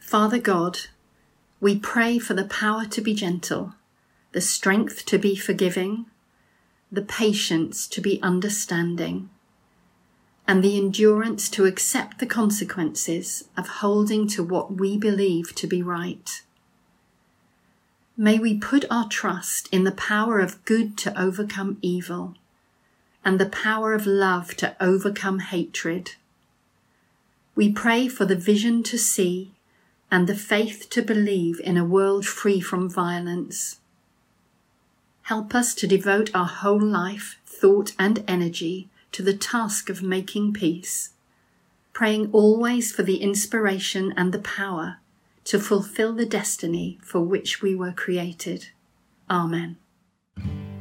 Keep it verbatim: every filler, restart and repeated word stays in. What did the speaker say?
Father God, we pray for the power to be gentle, the strength to be forgiving, the patience to be understanding, and the endurance to accept the consequences of holding to what we believe to be right. May we put our trust in the power of good to overcome evil and the power of love to overcome hatred. We pray for the vision to see and the faith to believe in a world free from violence. Help us to devote our whole life, thought and energy to the task of making peace, praying always for the inspiration and the power to fulfill the destiny for which we were created. Amen.